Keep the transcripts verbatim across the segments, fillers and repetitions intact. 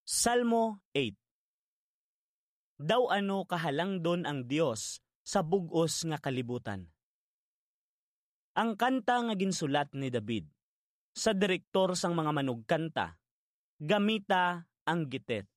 Salmo eight. Daw ano kahalangdon ang Dios sa bug-os nga kalibutan. Ang kanta nga ginsulat ni David sa direktor sang mga manugkanta, gamita ang gitet.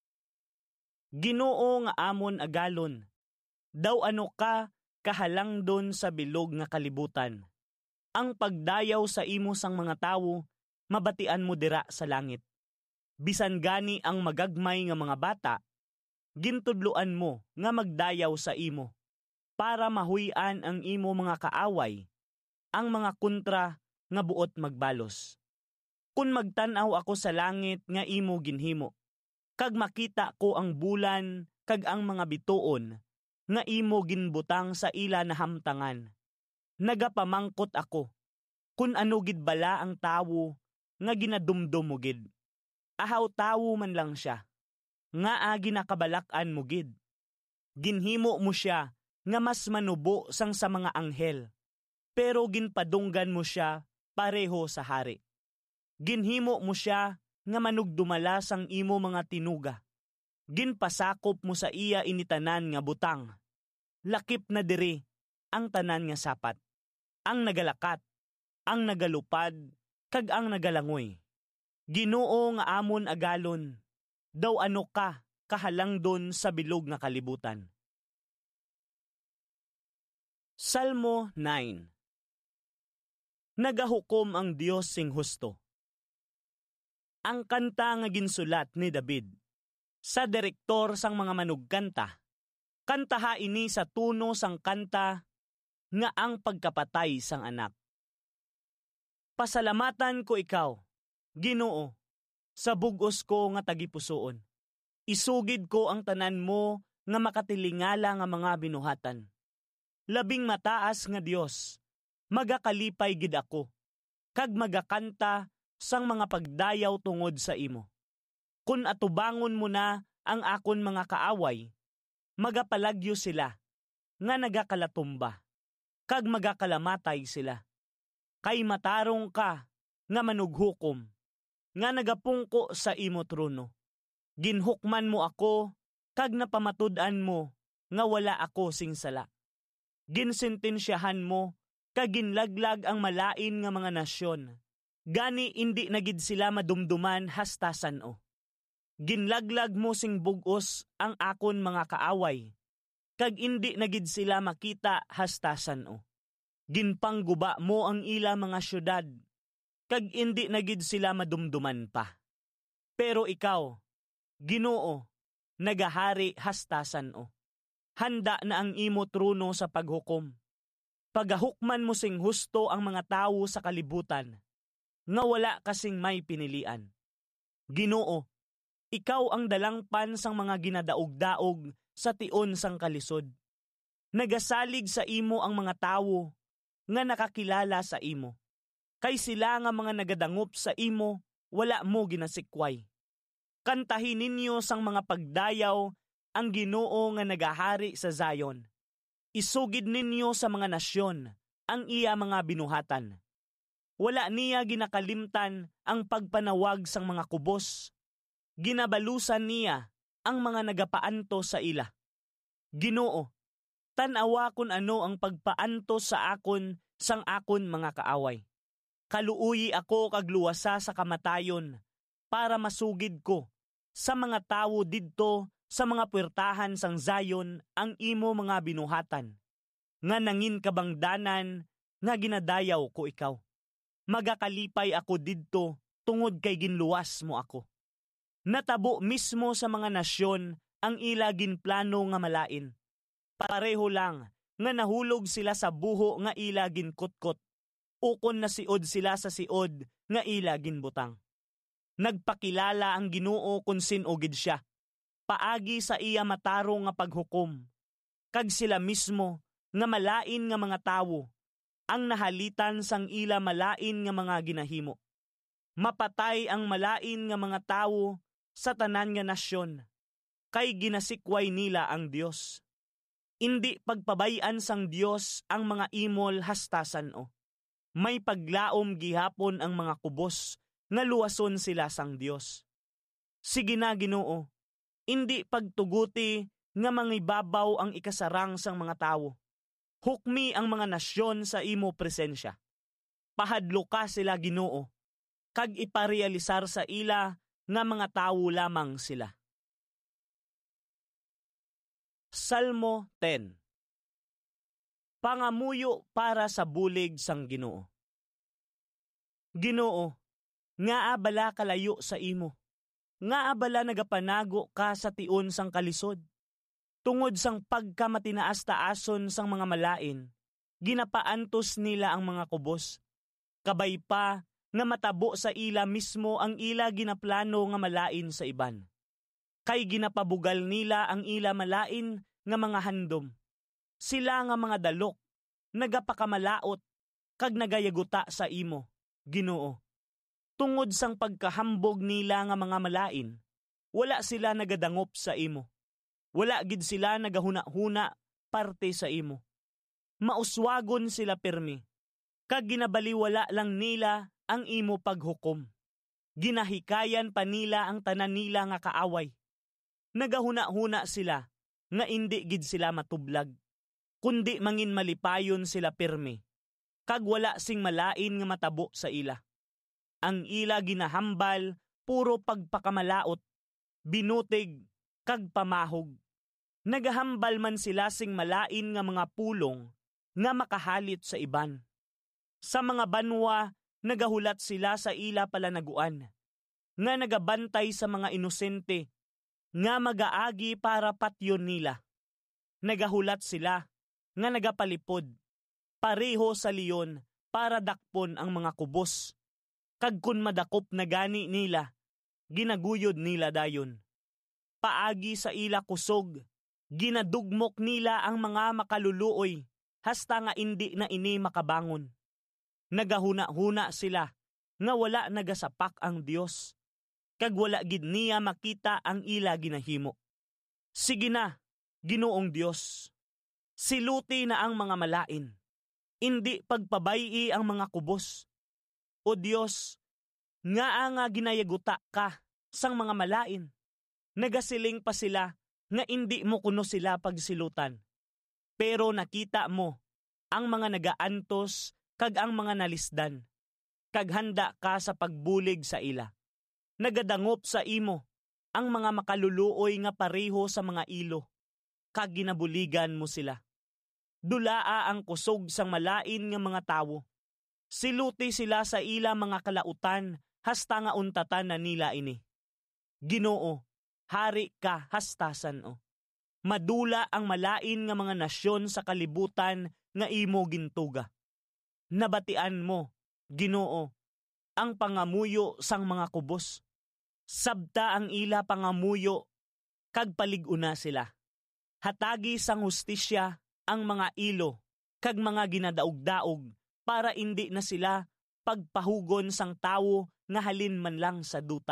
Ginoo nga amon agalon, daw ano ka kahalangdon sa bilog nga kalibutan. Ang pagdayaw sa imo sang mga tawo, mabatian mo dira sa langit. Bisan gani ang magagmay nga mga bata, gintudluan mo nga magdayaw sa imo, para mahuy-an ang imo mga kaaway, ang mga kontra nga buot magbalos. Kung magtanaw ako sa langit nga imo ginhimo, kag makita ko ang bulan kag ang mga bituon, nga imo ginbutang sa ila na hamtangan. Nagapamangkot ako, kun ano gid bala ang tawo nga ginadumdum mo gid. Ahaw tawo man lang siya, nga agi nakabalak-an mo gid. Ginhimo mo siya nga mas manubo sang sa mga anghel, pero ginpadunggan mo siya pareho sa hari. Ginhimo mo siya nga manugdumala sang imo mga tinuga. Ginpasakop mo sa iya initanan nga butang. Lakip na diri ang tanan nga sapat, ang nagalakat, ang nagalupad, kag ang nagalangoy. Ginoo nga amon agalon, daw ano ka kahalangdon sa bilog nga kalibutan. Salmo nine. Nagahukom ang Dios sing husto. Ang kanta nga ginsulat ni David sa direktor sang mga manugkanta, kantaha ini sa tuno sang kanta nga ang pagkapatay sang anak. Pasalamatan ko ikaw, Ginoo, sa bug-os ko nga tagipusoon. Isugid ko ang tanan mo nga makatilingala nga mga binuhatan. Labing mataas nga Dios, magakalipay gid ako, kag magakanta sang mga pagdayaw tungod sa imo. Kun atubangon mo na ang akon mga kaaway, magapalagyo sila, nga nagakalatumba, kag magakalamatay sila. Kay matarong ka nga manughukom, nga nagapungko sa imo trono. Ginhukman mo ako, kag napamatud-an mo, nga wala ako sing sala. Ginsentensyahan mo, kag ginlaglag ang malain nga mga nasyon. Gani indi nagid sila madumduman hastasan o. Ginlaglag mo sing bugos ang akon mga kaaway, kag indi nagid sila makita hastasan o. Ginpangguba mo ang ila mga syudad, kag indi nagid sila madumduman pa. Pero ikaw, Ginoo, nagahari hastasan o. Handa na ang imo trono sa paghukom. Pagahukman mo sing husto ang mga tawo sa kalibutan, nga wala kasing may pinilian. Ginoo, ikaw ang dalangpan sang mga ginadaog-daog sa tion sang kalisod. Nagasalig sa imo ang mga tawo nga nakakilala sa imo. Kay sila nga mga nagadangop sa imo, wala mo ginasikway. Kantahin ninyo sang mga pagdayaw ang Ginoo nga nagahari sa Zion. Isugid ninyo sa mga nasyon ang iya mga binuhatan. Wala niya ginakalimtan ang pagpanawag sang mga kubos. Ginabalusan niya ang mga nagapaanto sa ila. Ginoo, tanawa kun ano ang pagpaanto sa akon sang akon mga kaaway. Kaluuyi ako kag luwasa sa kamatayon para masugid ko sa mga tawo didto sa mga puwertahan sang Zion ang imo mga binuhatan. Nga nangin kabangdanan nga ginadayaw ko ikaw. Magakalipay ako didto tungod kay ginluwas mo ako. Natabo mismo sa mga nasyon ang ila ginplano nga malain. Pareho lang nga nahulog sila sa buho nga ila ginkutkot. Ukon na siod sila sa siod nga ila ginbutang. Nagpakilala ang Ginoo kun sin-o gid siya. Paagi sa iya matarong nga paghukom. Kag sila mismo nga malain nga mga tawo ang nahalitan sang ila malain nga mga ginahimo. Mapatay ang malain nga mga tawo sa tanan nga nasyon, kay ginasikway nila ang Dios. Indi pagpabayan sang Dios ang mga imol hastasan o. May paglaom gihapon ang mga kubos nga luwason sila sang Dios. Sige na, Ginoo, indi pagtuguti nga mangibabaw ang ikasarang sang mga tawo. Hukmi ang mga nasyon sa imo presensya. Pahadlo ka sila, Ginoo, kag iparealisar sa ila nga mga tawo lamang sila. Salmo ten. Pangamuyo para sa bulig sang Ginoo. Ginoo, nga abala kalayo sa imo. Nga abala nagapanago ka sa tion sang kalisod. Tungod sang pagkamatinaas-taason sang mga malain, ginapaantos nila ang mga kubos. Kabay pa nga matabo sa ila mismo ang ila ginaplano nga malain sa iban. Kay ginapabugal nila ang ila malain nga mga handom. Sila nga mga dalok, nagapakamalaot, kag nagayaguta sa imo, Ginoo. Tungod sang pagkahambog nila nga mga malain, wala sila nagadangop sa imo. Wala gid sila nagahuna-huna parte sa imo. Mauswagon sila pirmi, kag ginabaliwala lang nila ang imo paghukom. Ginahikayan pa nila ang tanan nila nga kaaway. Nagahuna-huna sila, nga indi gid sila matublag, kundi mangin malipayon sila pirmi, kag wala sing malain nga matabo sa ila. Ang ila ginahambal, puro pagpakamalaot, binutig, kag pamahog. Nagahambal man sila sing malain nga mga pulong, nga makahalit sa iban. Sa mga banwa, nagahulat sila sa ila palanaguan, nga nagabantay sa mga inosente, nga magaagi para patyon nila. Nagahulat sila, nga nagapalipod, pareho sa leon para dakpon ang mga kubos. Kag kun madakop na gani nila, ginaguyod nila dayon. Paagi sa ila kusog, ginadugmok nila ang mga makaluluoy, hasta nga indi na ini makabangon. Nagahuna-huna sila, nga wala nagasapak ang Dios, kag wala gid niya makita ang ila ginahimo. Sige na, Ginoong Dios, siluti na ang mga malain, indi pagpabayi ang mga kubos. O Dios, nga nga ginayaguta ka sang mga malain, nagasiling pa sila nga indi mo kuno sila pagsilutan. Pero nakita mo ang mga nagaantos kag ang mga nalisdan, kag handa ka sa pagbulig sa ila. Nagadangop sa imo ang mga makaluluoy nga pareho sa mga ilo, kag ginabuligan mo sila. Dulaa ang kusog sang malain nga mga tawo. Siluti sila sa ila mga kalautan, hasta nga untatan na nila ini. Ginoo, hari ka hastasan o. Madula ang malain nga mga nasyon sa kalibutan nga imo gintuga. Nabatian mo, Ginoo, ang pangamuyo sang mga kubos. Sabta ang ila pangamuyo, kag palig-una sila. Hatagi sang hustisya ang mga ilo, kag mga ginadaog-daog, para indi na sila pagpahugon sang tawo nga halin man lang sa duta.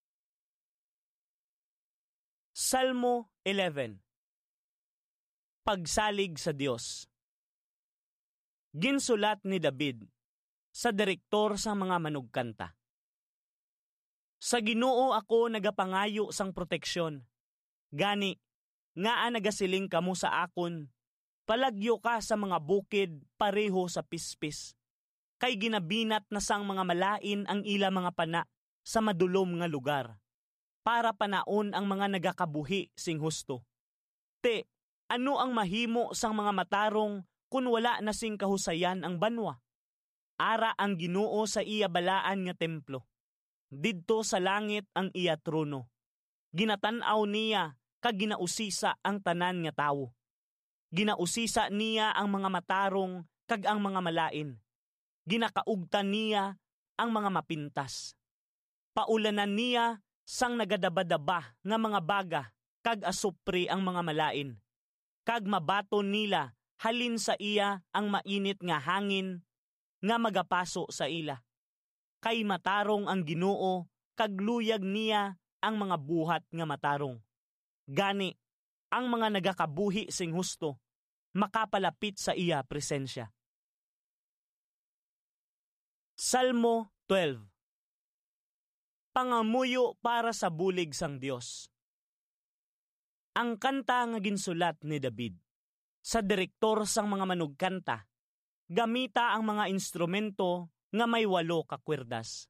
Salmo eleven. Pagsalig sa Dios. Ginsulat ni David sa direktor sa mga manugkanta. Sa Ginoo ako nagapangayo sang proteksyon. Gani, ngaa nagasiling kamo sa akon, palagyo ka sa mga bukid pareho sa pispis. Kay ginabinat na sang mga malain ang ila mga pana sa madulom nga lugar, para panaon ang mga nagakabuhi sing husto. Te, ano ang mahimo sang mga matarong kun wala na sing kahusayan ang banwa? Ara ang Ginoo sa iya balaan nga templo. Didto sa langit ang iya trono. Ginatan-aw niya kag ginausisa ang tanan nga tawo. Ginausisa niya ang mga matarong kag ang mga malain. Ginakaugtan niya ang mga mapintas. Paulanan niya sang nagadabadaba nga mga baga kag asupri ang mga malain. Kag mabaton nila halin sa iya ang mainit nga hangin nga magapaso sa ila. Kay matarong ang Ginoo kag luyag niya ang mga buhat nga matarong. Gani, ang mga nagakabuhi sing husto makapalapit sa iya presensya. Salmo twelve. Pangamuyo para sa bulig sang Dios. Ang kanta nga ginsulat ni David sa direktor sang mga manugkanta, gamita ang mga instrumento nga may walo ka kwerdas.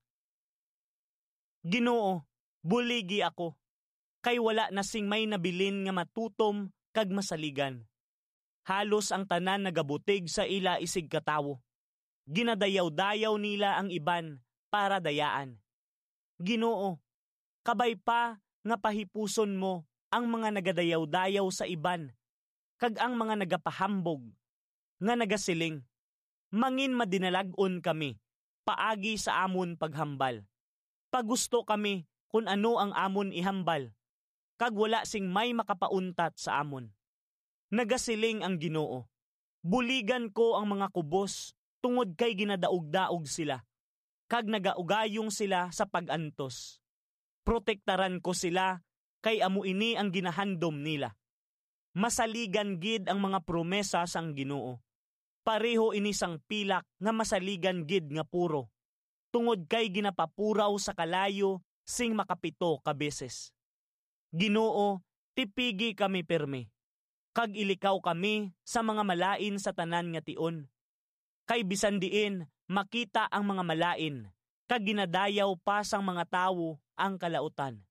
Ginoo, buligi ako, kay wala na sing may nabilin nga matutom kag masaligan. Halos ang tanan nagabutig sa ila isig katawo. Ginadayaw-dayaw nila ang iban para dayaan. Ginoo, kabay pa nga pahipuson mo ang mga nagadayaw-dayaw sa iban, kag ang mga nagapahambog, nga nagasiling, mangin madinalag-on kami, paagi sa amon paghambal. Pagusto kami kung ano ang amon ihambal, kag wala sing may makapauntat sa amon. Nagasiling ang Ginoo, buligan ko ang mga kubos, tungod kay ginadaog-daog sila, kag nagaugayong sila sa pag-antos. Protektaran ko sila, kay amo ini ang ginahandom nila. Masaligan gid ang mga promesa sang Ginoo. Pareho ini sang pilak nga masaligan gid nga puro. Tungod kay ginapapuraw sa kalayo sing makapito ka beses. Ginoo, tipigi kami perme. Kag ilikaw kami sa mga malain sa tanan nga tion. Kay bisan diin makita ang mga malain, kag ginadayaw pa sang mga tawo ang kalautan.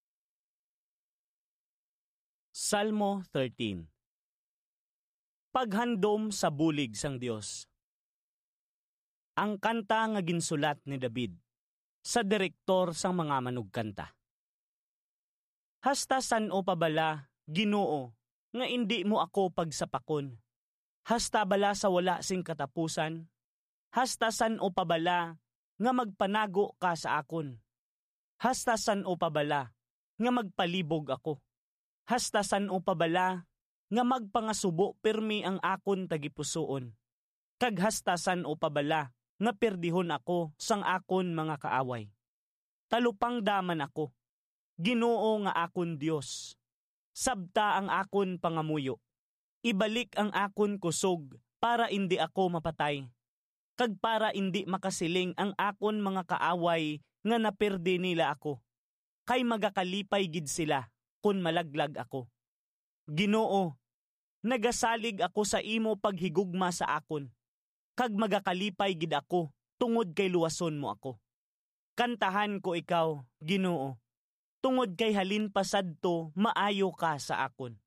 Salmo thirteen. Paghandom sa bulig sang Dios. Ang kanta nga ginsulat ni David sa direktor sang mga manugkanta. Hasta san o pabala, Ginoo, nga indi mo ako pagsapakon. Hasta bala sa wala sing katapusan. Hasta san o pabala, nga magpanago ka sa akon. Hasta san o pabala, nga magpalibog ako. Hasta san o pabala, nga magpangasubo permi ang akon tagipusoon. Kag hasta san o pabala, nga perdihon ako sang akon mga kaaway. Talupang daman ako, Ginoo nga akon Dios. Sabta ang akon pangamuyo. Ibalik ang akon kusog para indi ako mapatay. Kag para indi makasiling ang akon mga kaaway nga naperdi nila ako. Kay magakalipay gid sila kun malaglag ako. Ginoo, nagasalig ako sa imo paghigugma sa akon. Kag magakalipay gid ako tungod kay luwason mo ako. Kantahan ko ikaw, Ginoo. Tungod kay halin pasadto maayo ka sa akon.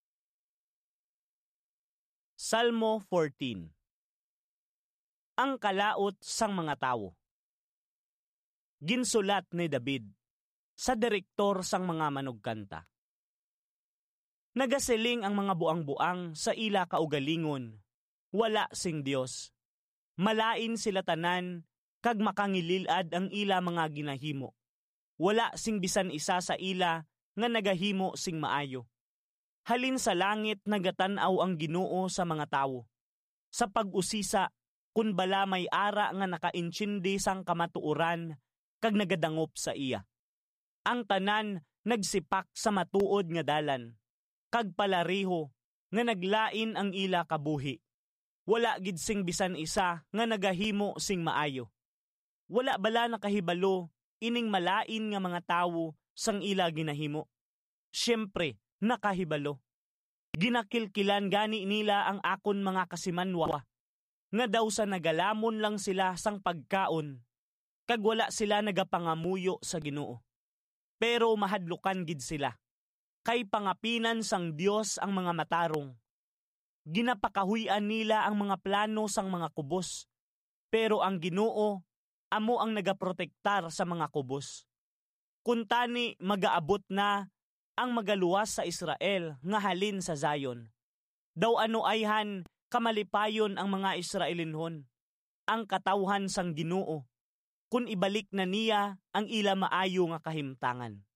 Salmo fourteen. Ang kalaot sang mga tawo. Ginsulat ni David sa direktor sang mga manugkanta. Nagasiling ang mga buang-buang sa ila kaugalingon, wala sing Dios. Malain sila tanan, kag makangililad ang ila mga ginahimo. Wala sing bisan isa sa ila nga nagahimo sing maayo. Halin sa langit nagatanaw ang Ginoo sa mga tawo. Sa pag-usisa, kun bala may ara nga nakaintsindi sang kamatuoran, kag nagadangop sa iya. Ang tanan nagsipak sa matuod nga dalan, kag palariho nga naglain ang ila kabuhi. Wala gid sing bisan isa nga nagahimo sing maayo. Wala bala nakahibalo ining malain nga mga tawo sang ila ginahimo. Siyempre, nakahibalo. Ginakilkilan gani nila ang akon mga kasimanwa, nga daw sa nagalamon lang sila sang pagkaon, kag wala sila nagapangamuyo sa Ginoo. Pero mahadlukan gid sila, kay pangapinan sang Dios ang mga matarong. Ginapakahuyan nila ang mga plano sang mga kubos, pero ang Ginoo amo ang nagaprotektar sa mga kubos. Kuntani magaabot na ang magaluwas sa Israel nga halin sa Zion. Daw ano ayhan kamalipayon ang mga Israelinhon, ang katawhan sang Ginoo, kun ibalik na niya ang ila maayo nga kahimtangan.